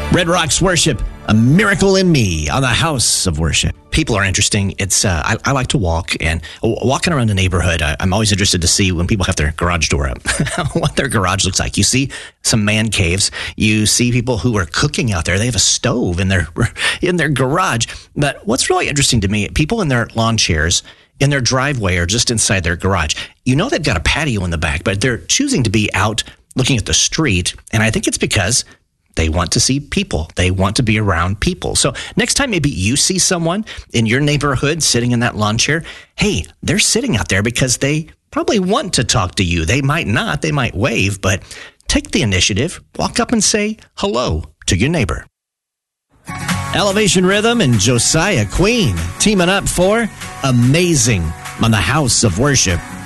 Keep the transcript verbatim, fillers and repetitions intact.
Red Rocks Worship, A Miracle in Me on the House of Worship. People are interesting. It's uh, I, I like to walk, and walking around the neighborhood, I, I'm always interested to see when people have their garage door up, what their garage looks like. You see some man caves. You see people who are cooking out there. They have a stove in their in their garage. But what's really interesting to me, people in their lawn chairs, in their driveway, or just inside their garage. You know they've got a patio in the back, but they're choosing to be out looking at the street, and I think it's because they want to see people. They want to be around people. So next time maybe you see someone in your neighborhood sitting in that lawn chair, hey, they're sitting out there because they probably want to talk to you. They might not. They might wave, but take the initiative. Walk up and say hello to your neighbor. Elevation Rhythm and Josiah Queen teaming up for Amazing on the House of Worship.